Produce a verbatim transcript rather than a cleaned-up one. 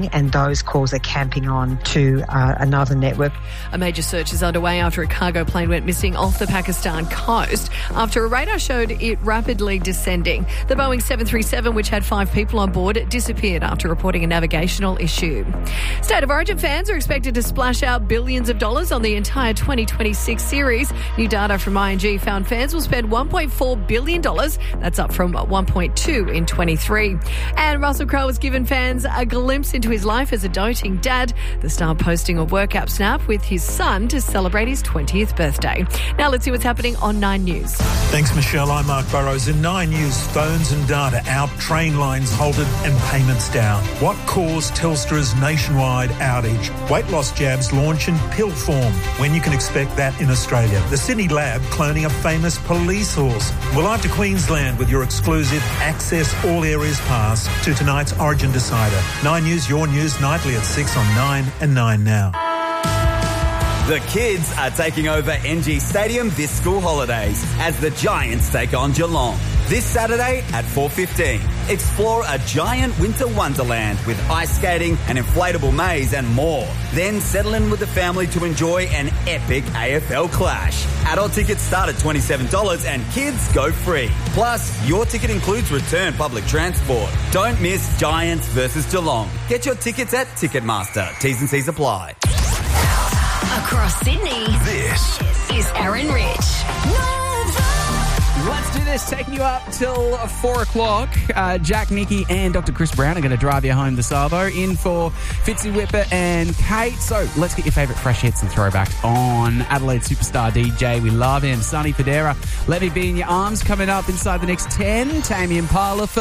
and those calls are camping on to uh, another network. A major search is underway after a cargo plane went missing off the Pakistan coast after a radar showed it rapidly descending. The Boeing seven thirty-seven, which had five people on board, disappeared after reporting a navigational issue. State of Origin fans are expected to splash out billions of dollars on the entire twenty twenty-six series. New data from I N G found fans will spend one point four billion dollars. That's up from one point two in twenty-three. And Russell Crowe has given fans a glimpse into his life as a doting dad. The star posting a workout snap with his son to celebrate his twentieth birthday. Now let's see what's happening on Nine News. Thanks, Michelle. I'm Mark Burrows. In Nine News, phones and data out, train lines halted and payments down. What caused Telstra's nationwide outage? Weight loss jabs launch in pill form. When you can expect that in Australia? The Sydney lab cloning a famous police horse. We're live to Queensland with your exclusive Access All Areas pass to tonight's Origin Decider. Nine News, your news nightly at six on Nine and Nine Now. The kids are taking over N G Stadium this school holidays as the Giants take on Geelong. This Saturday at four fifteen. Explore a giant winter wonderland with ice skating, an inflatable maze and more. Then settle in with the family to enjoy an epic A F L clash. Adult tickets start at twenty-seven dollars and kids go free. Plus, your ticket includes return public transport. Don't miss Giants versus Geelong. Get your tickets at Ticketmaster. T's and C's apply. Across Sydney, this is Aaron Rich. Let's do this, taking you up till four o'clock. Uh, Jack, Nikki and Doctor Chris Brown are going to drive you home this Arvo. In for Fitzy Whipper and Kate. So let's get your favourite fresh hits and throwbacks on Adelaide superstar D J. We love him. Sonny Federa, Let Me Be In Your Arms coming up inside the next ten. Tammy Impala for